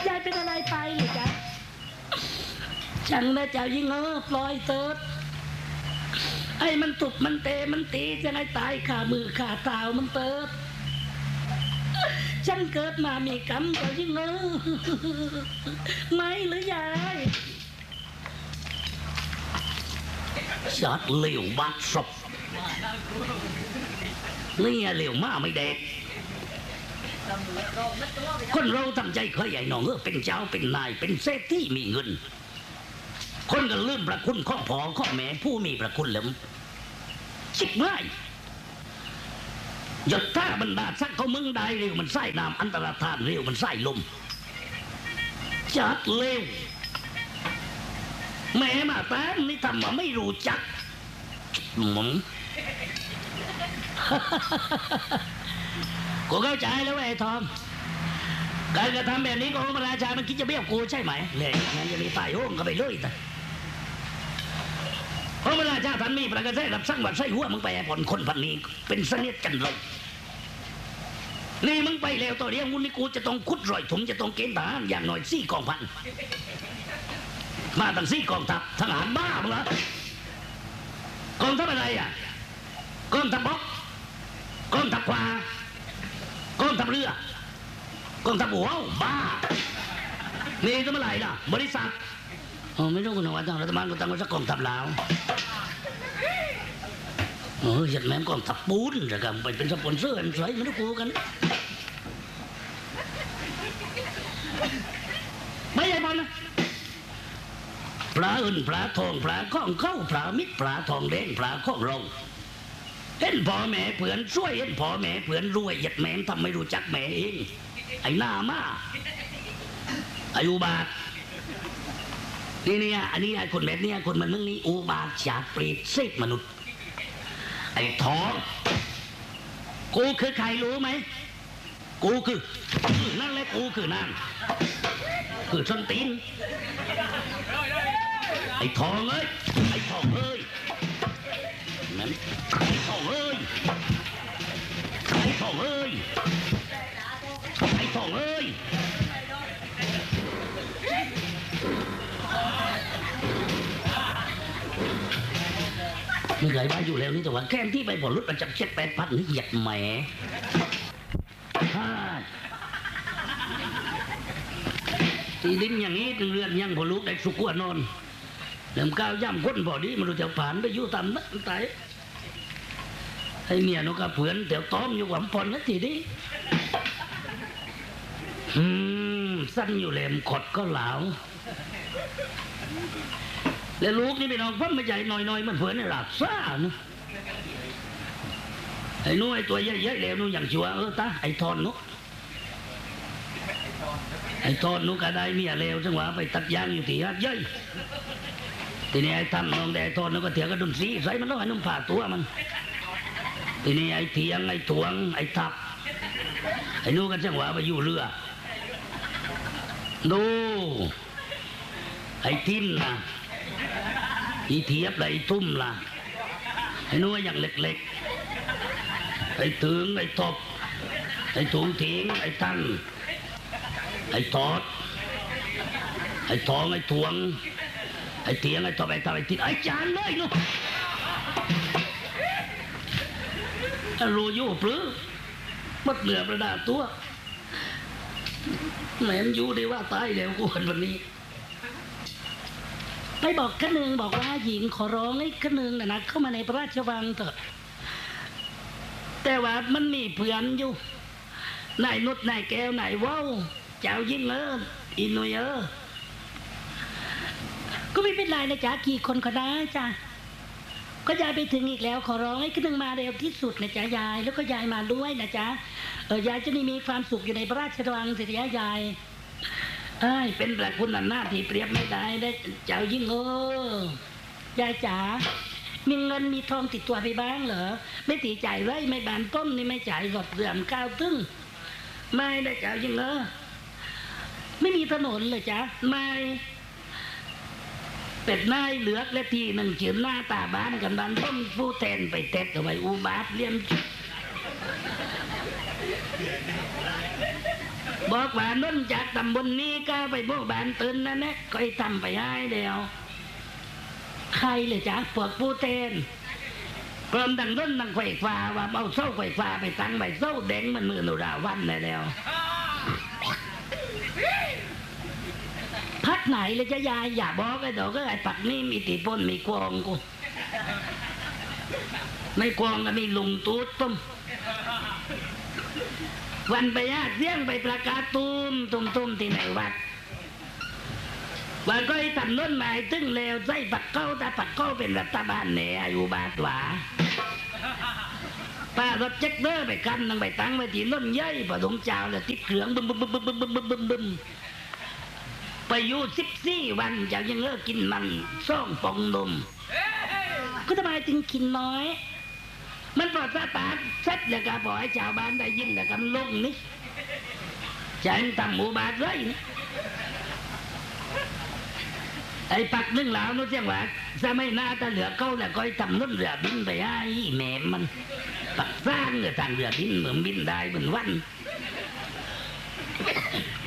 ยายเป็นอะไรไปหรือจ๊ะฉันนะเจ้ายิ่งปล่อยเติร์ดไอ้มันตุบมันเตะมันตีจะไงตายขามือขาเท้ามันเติร์ดฉันเกิดมามีกรรมเจ้ายิ่งไม่หรือยายชัดเหลวบาดศพนี่เหลวมากไม่เด็กคนเราทำใจเคยใหญ่หนองเป็นเจ้าเป็นนายเป็นเศรษฐีมีเงินคนก็ลืมพระคุณข้อพ่อข้อแม่ผู้มีพระคุณแล้วชิบไล่หยดท่าบรรดาสักเขามึงได้เร็วมันไส้น้ำอันตรธานเร็วมันไส้ลมจัดเร็วแม่มาแต้นี่ทำมาไม่รู้จักมึงกูเข้าใจแล้วไอ้ทอมการกระทำแบบนี้ของพระราชามันคิดจะเบี้ยวกูใช่ไหมเลยงั้นจะมีตายโห้งก็ไปเลยแต่พระราชาท่านมีประกาศรับสั่งว่าใส่หัวมึงไปผลคนพันนี้เป็นเสนียดกันเลยนี่มึงไปแล้วตัวเดียวมึงนี่กูจะต้องคุดรอยถุงจะต้องเกณฑ์ทหารอย่างน้อย4 กองพันมาตั้ง4 กองทัพทหารบ้ามึงเหรอกองทัพอะไรอ่ะกองทัพบกกองทัพขวากองทัพเรือกองทัพหัวบ้านี่จะเมื่อไหร่ล่ะบริษัทไม่รู้คุณว่าทางรัฐบาลก็ตั้งไว้สักกองทัพลาวยัดแม่กองทัพปูนจะกันไปเป็นสปอนเซอร์อันสวยมันต้องกูกันไม่ใช่บอลนะพระอื่นพระทองพระข้องเข้าพระมิตรพระทองแดงพระข้องเราเห็นพ่อแม่เผื่อนช่วยเห็นพ่อแม่เผื่อนรวยยัดแม่ทำไม่รู้จักแม่เองไอ้หน้ามาไอ้อุบาทนี่อันนี้ไอ้คนแบบนี้คนมันมึงนี่อุบาทฉาเปรตเศษมนุษย์ไอ้ทองกูคือใครรู้ไหมกูคือนั่นแหละกูคือนั่นคือส้นตีนไอ้ทองเอ้ยไอ้ทองเอ้ยนั่นไอ้ทองเอ้ยไอ้ทองเอ้ยไอ้ทองเอ้ยมีหลายบ้านอยู่แล้วนี่แต่ว่าแค่ที่ไปบ่อรถมันจับ7-8 พันนี่หยัดแหมตีดินอย่างนี้เรือนยังพอลูกได้สุกว่านอนเริ่มก้าวย่ำก้นบ่อดีมันรู้จะผ่านไปอยู่ตามนั้นตายให้เมียนกกระเพื่อนเดี๋ยวต้อมอยู่หวังพรนะทีนี้สั้นอยู่แหลมขดก็เหลาแล้วลูกนี่ไปนอนพ่อไม่ใหญ่หน่อยมันเผื่อในหลับซ่านะไอ้นู้ไอ้ตัวใหญ่ๆแล้วนู้อย่างชัวตาไอ้ทอนนู้ไอ้ทอนนู้ก็ได้เมียแล้วจังหวะไปตัดยางอยู่ที่ฮัดย่อยทีนี้ไอ้ทำน้องแต่ไอ้ทอนนู้ก็เถียงกับดุนซีใส่มันต้องให้นุ่มผ่าตัวมันทีนี้ไอ้เถียงไอ้ถวงไอ้ทับไอ้นู้ก็จังหวะไปอยู่เรือดูไอ้ทิ้นนะอีเทียบไอ้ทุ่มล่ะไอ้นู้อย่างเล็กๆไอ้ถึงไอ้ทบไอ้ถุงทิ้งไอ้ตั้นไอ้ทอดไอ้ทองไอ้ถวงไอ้เถียงไอ้ทบไอ้ทบไอ้ทิ้งไอ้จานเลยลูกรู้อยู่ปลื้มมัดเหนือประดาตัวแหมอยู่ดีว่าตายแล้วกูเห็นวันนี้ไปบอกขนึงบอกว่าหญิงขอร้องให้ขนึงนะเข้ามาในพระราชวังเถอะแต่ว่ามันมีเพื่อนอยู่นายนุชนายแก้วนายว้าวเจ้ายิ่งอินุยก็ไม่เป็นไรนะจ๊ะกี่คนก็ได้จ้ะก็ยายไปถึงอีกแล้วขอร้องให้ขนึงมาเร็วที่สุดนะจ๊ะยายแล้วก็ยายมาด้วยนะจ๊ะยายจะได้มีความสุขอยู่ในพระราชวังสิยายเป็นแต่คุณหน้าที่เปรียบไม่ได้เจ้ายิ่งยายจ๋ามีเงินมีทองติดตัวไปบ้างเหรอไม่ตีจ่ายไร่ไม่บานต้มนี่ไม่จ่ายหลอดเรื่อมก้าวตึ้งไม่ได้เจ้ายิ่งไม่มีถนนเลยจ้ะไม่เป็ดนายเหลือกและทีหนึ่งจืดหน้าตาบ้านกันบ้านต้มผู้แทนไปเต็ดเอาไว้อุบาทเลี้ยงบอกว่าน้นจากตำบลนี้ก็ไปโบกบานตื่นนั่นนะก็ไอ้ทำไปให้เดียวใครเลยจ้ะพวกผู้เต้นกลมดังน้นดังไขว่ฟ้าว่าเอาเส้าไขว่ฟ้าไปตั้งใบเส้าแดงมันมือหนูราวันเลยแล้วพักไหนเลยจะยายอย่าบอกไอ้ดอกก็ไอ้ปักนี่มีติปนมีกวงกูไม่กวงก็มีลุงตูดต้มวันไปญาติเสี่ยงไปประกาศตุ้มที่ไหนวัดว่าก็ไอ้ทำน้นหมายตึงแล้วใส่ปักเก้าแต่ปักเก้าเป็นรัฐบาลเนี่ยอยู่บาทหวาป้ารถเจ็คเดอร์ไปกันนั่งไปตั้งไว้ที่น้นย่อยพอดงเจ้าแล้วติดเครื่องบึมไปอยู่14 วันจะยังเลิกกินมันซ่องปองนมก็ทำไมจึงกินน้อยมันปลอดสตาร์เสร็จแล้วก็บอกให้ชาวบ้านได้ยินแล้วกันลงนี่จะให้ทำหมู่บ้านเลยนี่ไอ้ปักนึ่งเหลาโน้ตเสียงว่าจะไม่น่าจะเหลือเขาแล้วก็ทำน้นเรือบินไปให้แม่มันปักสร้างเรือทางเรือบินเหมือนบินได้เหมือนวัน